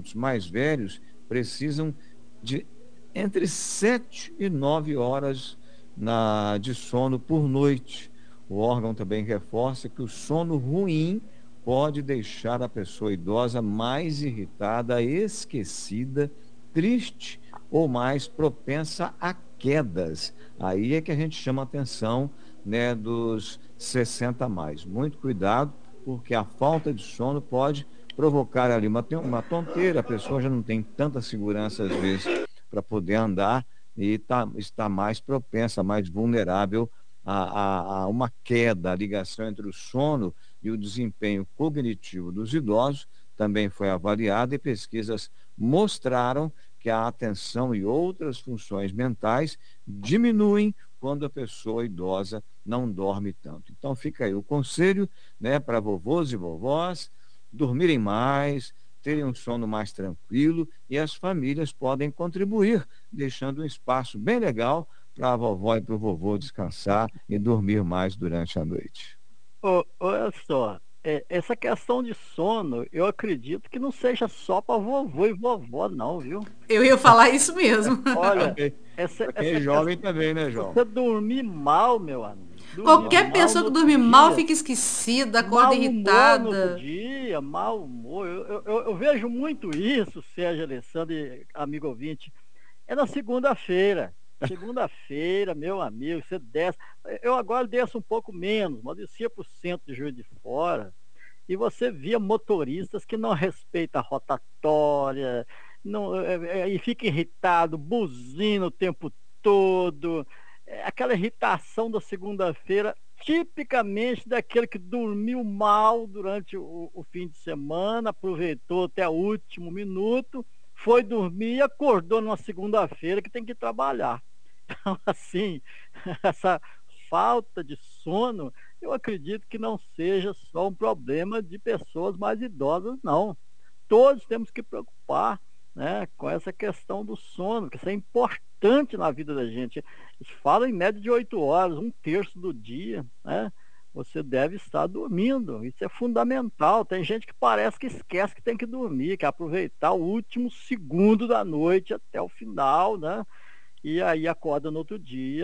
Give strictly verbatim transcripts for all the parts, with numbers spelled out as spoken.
adultos mais velhos precisam de entre sete e nove horas na, de sono por noite. O órgão também reforça que o sono ruim pode deixar a pessoa idosa mais irritada, esquecida, triste ou mais propensa a quedas. Aí é que a gente chama a atenção, né, dos sessenta a mais. Muito cuidado, porque a falta de sono pode provocar ali uma, uma tonteira, a pessoa já não tem tanta segurança às vezes para poder andar e tá, está mais propensa, mais vulnerável a, a, a uma queda. A ligação entre o sono e o desempenho cognitivo dos idosos também foi avaliada e pesquisas mostraram que a atenção e outras funções mentais diminuem quando a pessoa idosa não dorme tanto. Então fica aí o conselho, né, para vovôs e vovós dormirem mais, terem um sono mais tranquilo, e as famílias podem contribuir, deixando um espaço bem legal para a vovó e para o vovô descansar e dormir mais durante a noite. Ô, olha só, é, essa questão de sono, eu acredito que não seja só para vovô e vovó, não, viu? Eu ia falar isso mesmo. Olha, essa, Para quem é essa jovem questão, também, né, João? você dormir mal, meu amigo. Dormir Qualquer mal pessoa no que outro dorme mal dia, fica esquecida, acorda mau humor no outro irritada. dia, mau humor. Eu, eu, eu- eu vejo muito isso, Sérgio Alessandro e amigo ouvinte. É na segunda-feira. Segunda-feira, meu amigo, você desce. Eu agora desço um pouco menos, mas descia por cento de Juiz de Fora. E você via motoristas que não respeitam a rotatória, não, é, é, e fica irritado, buzina o tempo todo. É aquela irritação da segunda-feira, tipicamente daquele que dormiu mal durante o, o fim de semana, aproveitou até o último minuto, foi dormir e acordou numa segunda-feira que tem que trabalhar. Então, assim, essa falta de sono, eu acredito que não seja só um problema de pessoas mais idosas, não. Todos temos que preocupar, né, com essa questão do sono, que isso é importante na vida da gente. Eles falam em média de oito horas, um terço do dia, né? Você deve estar dormindo. Isso é fundamental. Tem gente que parece que esquece que tem que dormir, quer aproveitar o último segundo da noite até o final, né? E aí acorda no outro dia,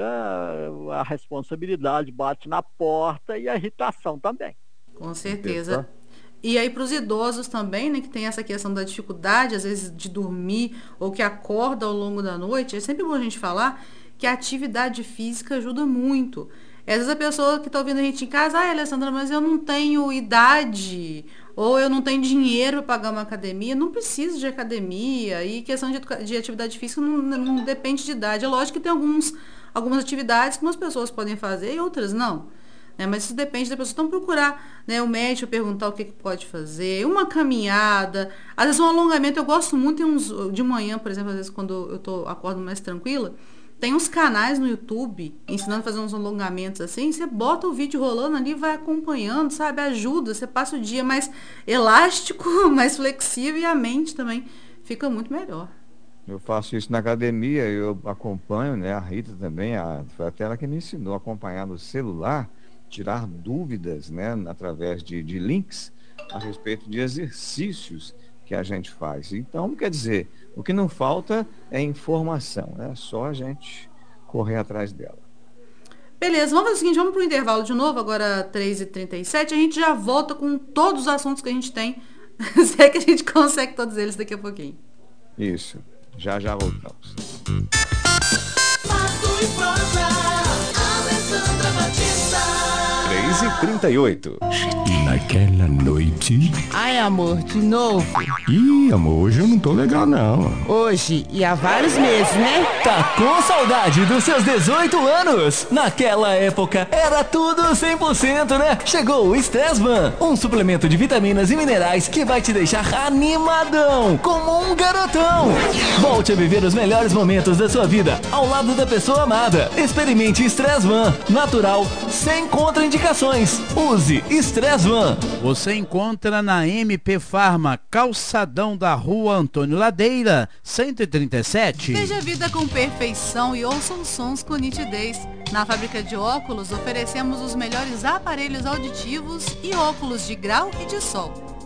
a responsabilidade bate na porta e a irritação também. Com Eita. certeza. E aí para os idosos também, né, que tem essa questão da dificuldade, às vezes, de dormir ou que acorda ao longo da noite, é sempre bom a gente falar que a atividade física ajuda muito. Às vezes a pessoa que está ouvindo a gente em casa, ah, Alessandra, mas eu não tenho idade, ou eu não tenho dinheiro para pagar uma academia, não precisa de academia, e questão de, educa- de atividade física não, não depende de idade. É lógico que tem alguns, algumas atividades que umas pessoas podem fazer e outras não. Né? Mas isso depende da pessoa. Então, procurar, né, o médico, perguntar o que, que pode fazer, uma caminhada, às vezes um alongamento. Eu gosto muito, tem uns, de manhã, por exemplo, às vezes quando eu tô, acordo mais tranquila, tem uns canais no YouTube ensinando a fazer uns alongamentos assim. Você bota o vídeo rolando ali, vai acompanhando, sabe? Ajuda, você passa o dia mais elástico, mais flexível, e a mente também fica muito melhor. Eu faço isso na academia, eu acompanho, né? A Rita também, a, foi até ela que me ensinou a acompanhar no celular, tirar dúvidas, né? Através de, de links a respeito de exercícios que a gente faz. Então, quer dizer, o que não falta é informação, é só a gente correr atrás dela. Beleza, vamos fazer o seguinte, vamos pro intervalo de novo, agora três e trinta e sete, a gente já volta com todos os assuntos que a gente tem. Se é que a gente consegue todos eles daqui a pouquinho. Isso, já já voltamos. Passo e Prosa, Alessandra Batista. três e trinta e oito. Naquela noite. Ai, amor, de novo. Ih, amor, hoje eu não tô legal, não. Hoje e há vários meses, né? Tá com saudade dos seus dezoito anos? Naquela época era tudo cem por cento, né? Chegou o Stressman, um suplemento de vitaminas e minerais que vai te deixar animadão, como um garotão. Volte a viver os melhores momentos da sua vida ao lado da pessoa amada. Experimente Stressman, natural, sem contraindicações. Use Stressman. Você encontra na M P Farma, calçadão da Rua Antônio Ladeira, cento e trinta e sete. Veja a vida com perfeição e ouça os sons com nitidez. Na fábrica de óculos, oferecemos os melhores aparelhos auditivos e óculos de grau e de sol.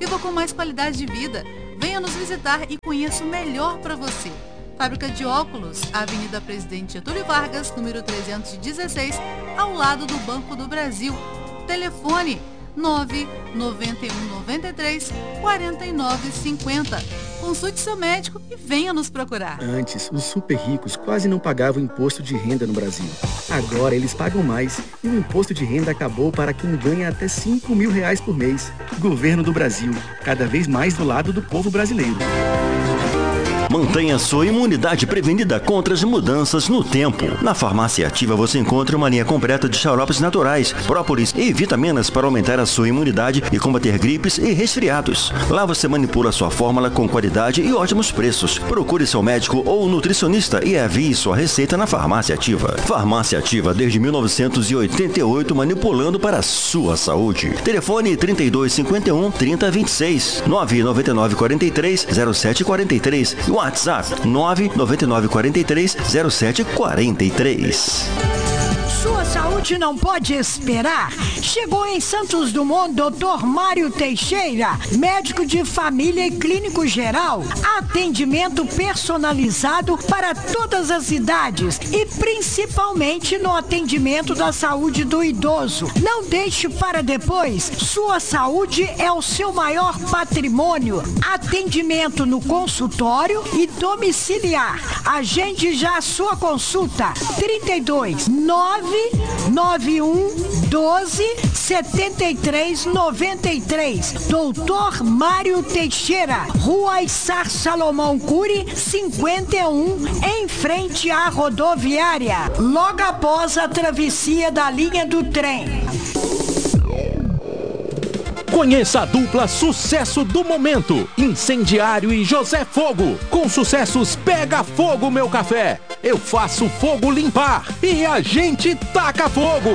Viva com mais qualidade de vida. Venha nos visitar e conheça o melhor para você. Fábrica de Óculos, Avenida Presidente Getúlio Vargas, número trezentos e dezesseis, ao lado do Banco do Brasil. Telefone nove nove um nove três quatro nove cinco zero. Consulte seu médico e venha nos procurar. Antes, os super ricos quase não pagavam imposto de renda no Brasil. Agora eles pagam mais e o imposto de renda acabou para quem ganha até cinco mil reais por mês. Governo do Brasil, cada vez mais do lado do povo brasileiro. Mantenha sua imunidade prevenida contra as mudanças no tempo. Na Farmácia Ativa você encontra uma linha completa de xaropes naturais, própolis e vitaminas para aumentar a sua imunidade e combater gripes e resfriados. Lá você manipula sua fórmula com qualidade e ótimos preços. Procure seu médico ou nutricionista e envie sua receita na Farmácia Ativa. Farmácia Ativa desde mil novecentos e oitenta e oito, manipulando para a sua saúde. Telefone trinta e dois cinquenta e um, trinta vinte e seis, nove nove nove quatro três, zero sete quatro três e WhatsApp nove nove nove quatro três, zero sete quatro três. Sua saúde não pode esperar. Chegou em Santos Dumont doutor Mário Teixeira, médico de família e clínico geral. Atendimento personalizado para todas as idades e principalmente no atendimento da saúde do idoso. Não deixe para depois. Sua saúde é o seu maior patrimônio. Atendimento no consultório e domiciliar. Agende já a sua consulta. trinta e dois, nove nove um, doze, setenta e três, noventa e três. doutor Mário Teixeira, Rua Issar Salomão Cury, cinquenta e um, em frente à rodoviária, logo após a travessia da linha do trem. Conheça a dupla sucesso do momento, Incendiário e José Fogo. Com sucessos Pega Fogo Meu Café, Eu Faço Fogo Limpar e A Gente Taca Fogo.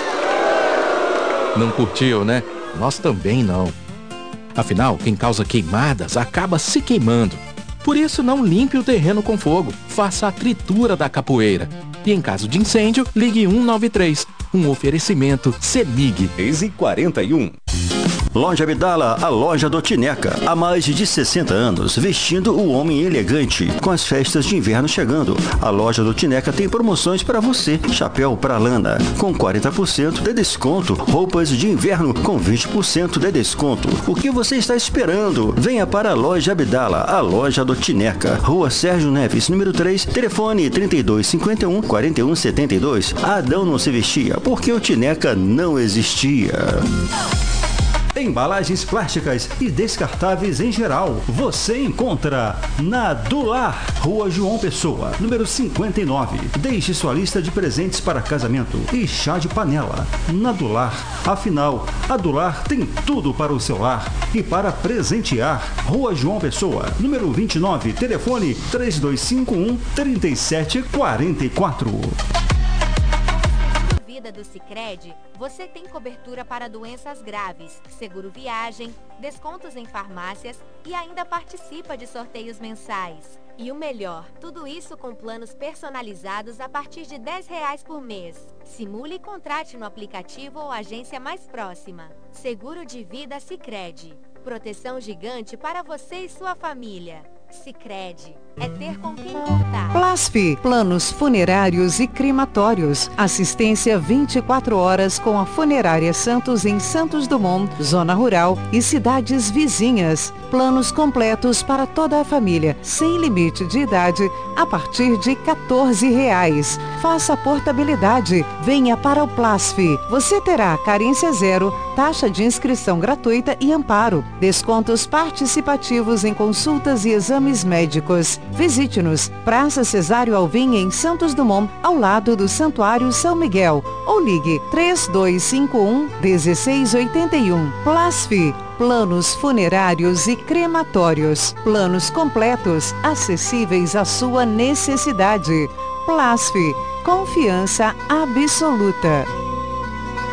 Não curtiu, né? Nós também não. Afinal, quem causa queimadas acaba se queimando. Por isso, não limpe o terreno com fogo. Faça a tritura da capoeira. E em caso de incêndio, ligue um nove três. Um oferecimento CEMIG. três e quarenta e um. Loja Abdala, a loja do Tineca. Há mais de sessenta anos, vestindo o homem elegante. Com as festas de inverno chegando, a loja do Tineca tem promoções para você. Chapéu para lã, com quarenta por cento de desconto. Roupas de inverno, com vinte por cento de desconto. O que você está esperando? Venha para a loja Abdala, a loja do Tineca. Rua Sérgio Neves, número três, telefone trinta e dois cinquenta e um, quarenta e um setenta e dois. Adão não se vestia, porque o Tineca não existia. Embalagens plásticas e descartáveis em geral, você encontra na Dular, Rua João Pessoa, número cinquenta e nove. Deixe sua lista de presentes para casamento e chá de panela. Na Dular, afinal, a Dular tem tudo para o seu lar e para presentear. Rua João Pessoa, número vinte e nove, telefone três dois cinco um, três sete quatro quatro. Do Sicredi, você tem cobertura para doenças graves, seguro viagem, descontos em farmácias e ainda participa de sorteios mensais. E o melhor, tudo isso com planos personalizados a partir de dez reais por mês. Simule e contrate no aplicativo ou agência mais próxima. Seguro de vida Sicredi. Proteção gigante para você e sua família. Sicredi. É ter com quem contar. Plasf, planos funerários e crematórios. Assistência vinte e quatro horas com a Funerária Santos em Santos Dumont, zona rural e cidades vizinhas. Planos completos para toda a família, sem limite de idade, a partir de quatorze reais. Faça a portabilidade. Venha para o Plasf. Você terá carência zero, taxa de inscrição gratuita e amparo. Descontos participativos em consultas e exames médicos. Visite-nos, Praça Cesário Alvim, em Santos Dumont, ao lado do Santuário São Miguel, ou ligue três dois cinco um, um seis oito um. Plasf, planos funerários e crematórios, planos completos, acessíveis à sua necessidade. Plasf, confiança absoluta.